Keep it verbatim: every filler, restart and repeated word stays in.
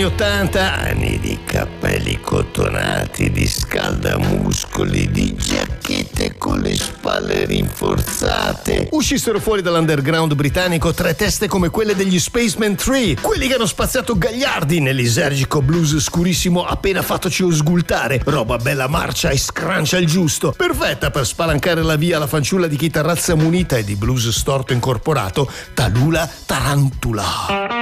ottanta, anni di cappelli cotonati, di scaldamuscoli, di giacchette con le spalle rinforzate. Uscissero fuori dall'underground britannico tre teste come quelle degli Spaceman tre, quelli che hanno spaziato gagliardi nell'isergico blues scurissimo appena fattoci osgultare, roba bella marcia e scrancia il giusto, perfetta per spalancare la via alla fanciulla di chitarrazza munita e di blues storto incorporato, Talula Tarantula.